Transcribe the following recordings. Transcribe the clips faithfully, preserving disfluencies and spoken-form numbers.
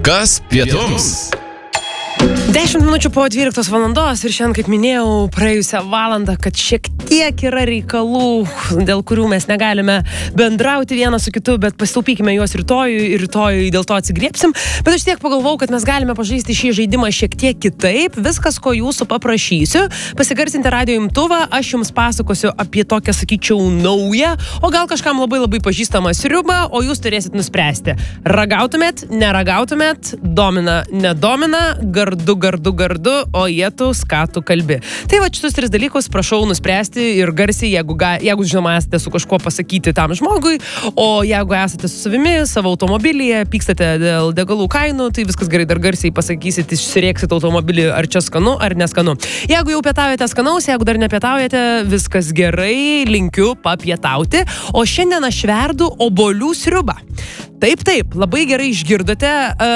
Kas pietums? Dešimt minučių po dvyliktos valandos ir šiandien, kaip minėjau, praėjusią valandą, kad šiek tiek yra reikalų, dėl kurių mes negalime bendrauti vienas su kitu, bet pasitaupykime juos rytojui ir rytojui dėl to atsigriepsim. Bet aš tiek pagalvojau, kad mes galime pažaisti šį žaidimą šiek tiek kitaip. Viskas, ko jūsų paprašysiu, pasigarsinti radio imtuvą, aš jums pasakosiu apie tokią, sakyčiau, naują, o gal kažkam labai labai pažįstamą sriubą, o jūs turėsit nuspręsti. Ragautumėt, neragautumėt, domina, nedomina, gardu, gardu, gardu, o jėtus, ką tu kalbi. Tai va, šitus tris dalykus prašau nuspręsti ir garsiai, jeigu, ga, jeigu žinoma, esate su kažkuo pasakyti tam žmogui, o jeigu esate su savimi, savo automobilyje, pykstate dėl degalų kainų, tai viskas gerai, dar garsiai pasakysit, išsirieksit automobilį, ar čia skanu, ar neskanu. Jeigu jau pietaujate skanaus, jeigu dar nepietaujate, viskas gerai, linkiu papietauti, o šiandien aš verdu obuolių sriubą. Taip, taip, labai gerai išgirdote.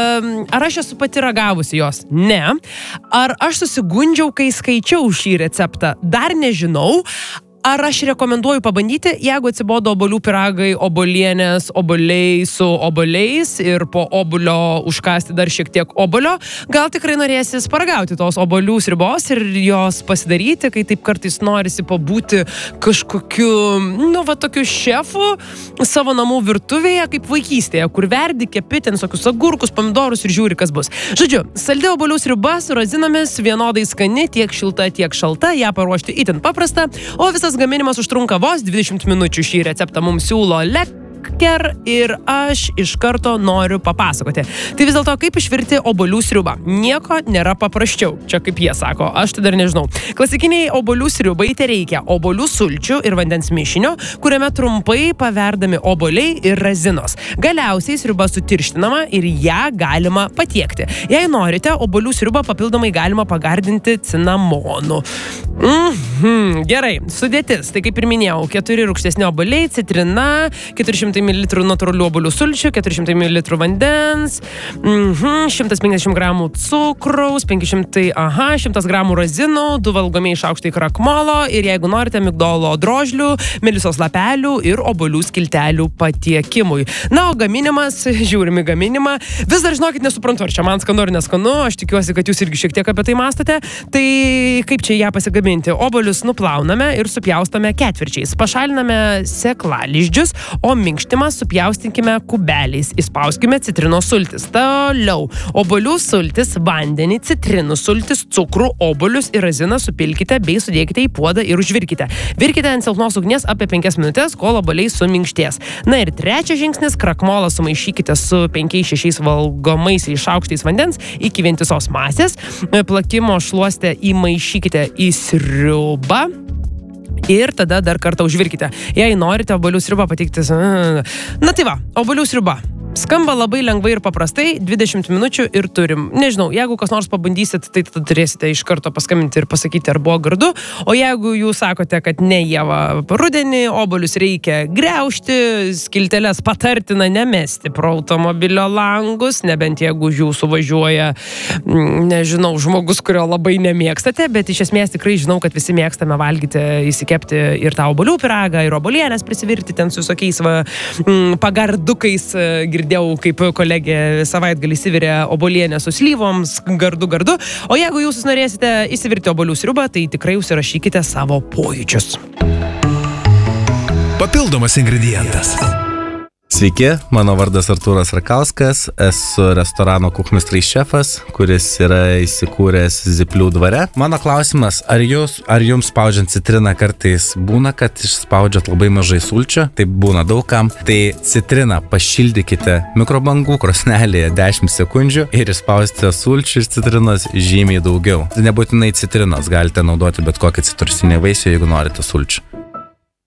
Ar aš esu pati ragavusi jos? Ne. Ar aš susigundžiau, kai skaičiau šį receptą? Dar nežinau. Ar aš rekomenduoju pabandyti, jeigu atsibodo obuolių pyragai, obuolienės, obuoliai su obuoliais ir po obuolio užkasti dar šiek tiek obuolio, gal tikrai norėsis paragauti tos obuolių sriubos ir jos pasidaryti, kai taip kartais norisi pabūti kažkokiu, nu, va, tokiu šefu savo namų virtuvėje, kaip vaikystėje, kur verdi, kepi ten tokius agurkus, pomidorus ir žiūri, kas bus. Žodžiu, saldi obuolių sriuba su razinomis, vienodai skani, tiek šilta, tiek šalta, ją paruošti itin paprasta, o visas gaminimas užtrunka vos dvidešimt minučių. Šį receptą mums siūlo Lekker ir aš iš karto noriu papasakoti. Tai vis dėlto, kaip išvirti obuolių sriubą? Nieko nėra paprasčiau. Čia kaip jie sako, aš tai dar nežinau. Klasikiniai obuolių sriubai tai reikia obuolių sulčių ir vandens mišinio, kuriame trumpai paverdami obuoliai ir razinos. Galiausiai sriuba sutirštinama ir ją galima patiekti. Jei norite, obuolių sriubą papildomai galima pagardinti cinamonu. Mhm, gerai, sudėtis. Tai kaip ir minėjau, keturi rūgštesni obuoliai, citrina, keturi šimtai mililitrų natūralių obuolių sulčių, keturi šimtai mililitrų vandens, mhm, šimtas penkiasdešimt gramų cukraus, penki šimtai, aha, šimtas gramų razinų, du valgomieji šaukštai krakmolo ir jeigu norite migdolo drožlių, melisos lapelių ir obuolių skiltelių patiekimui. Na, o gaminimas, žiūrimi gaminimą. Vis dar žinokit, nesuprantu, ar čia man skanu ar neskanu, aš tikiuosi, kad jūs irgi šiek tiek apie tai mąstote. Tai kaip čia ją pasigaminti? Obuolius nuplauname ir supjaustome ketvirčiais. Pašaliname seklalizdžius, o minkštimą supjaustinkime kubeliais. Įspauskime citrinos sultis. Toliau. Obuolių sultis, vandenį, citrinų sultis, cukrų, obuolius ir raziną supilkite bei sudėkite į puodą ir užvirkite. Virkite ant silpnos ugnies apie penkias minutės, kol obuoliai suminkštės. Na ir trečias žingsnis, krakmolą sumaišykite su penkiais šešiais valgomaisiais šaukštais vandens iki vientisos masės. Plakimo šluostę įmaišykite į sriubą. Ir tada dar kartą užvirkite. Jei norite obuolių sriubą pateikti... Na tai va, obuolių sriuba. Skamba labai lengvai ir paprastai, dvidešimt minučių ir turim. Nežinau, jeigu kas nors pabandysit, tai tada turėsite iš karto paskambinti ir pasakyti, ar buvo gardu. O jeigu jūs sakote, kad ne, Ieva, rudenį obuolius reikia griaužti, skilteles patartina nemesti pro automobilio langus, nebent jeigu jūsų važiuoja, nežinau, žmogus, kurio labai nemėgstate, bet iš esmės tikrai žinau, kad visi mėgstame valgyti, įsikepti ir tą obuolių pyragą, ir obuolienės prisivirti ten su visokiais va, pagardukais. Girdėjau, kaip kolegė savaitgalį įsivirė obuolienę su slyvoms, gardu, gardu. O jeigu jūs norėsite įsivirti obuolių sriubą, tai tikrai užsirašykite savo pojūčius. Papildomas ingredientas. Sveiki, mano vardas Artūras Rakauskas, esu restorano kuchmistrai šefas, kuris yra įsikūręs Zyplių dvare. Mano klausimas, ar, jūs, ar jums spaudžiant citriną kartais būna, kad išspaudžiat labai mažai sulčių? Taip būna daugam. Tai citriną pašildykite mikrobangų krosnelėje dešimt sekundžių ir išspausite sulčių ir citrinos žymiai daugiau. Tai nebūtinai citrinos, galite naudoti bet kokį citrusinį vaisių, jeigu norite sulčių.